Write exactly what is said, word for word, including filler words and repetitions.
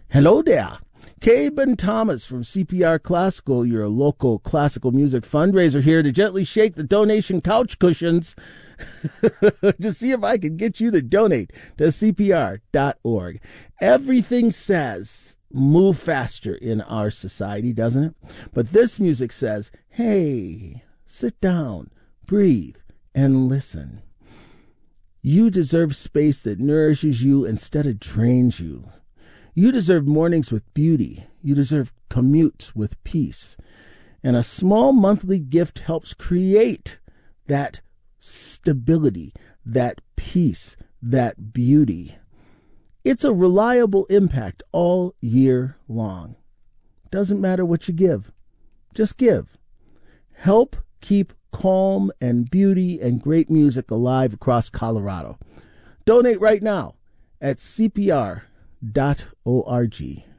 Hello there. Caben Thomas from C P R Classical, your local classical music fundraiser, here to gently shake the donation couch cushions to see if I can get you to donate to C P R dot org. Everything says move faster in our society, doesn't it? But this music says, hey, sit down, breathe, and listen. You deserve space that nourishes you instead of drains you. You deserve mornings with beauty. You deserve commutes with peace. And a small monthly gift helps create that stability, that peace, that beauty. It's a reliable impact all year long. Doesn't matter what you give. Just give. Help keep calm and beauty and great music alive across Colorado. Donate right now at C P R dot org.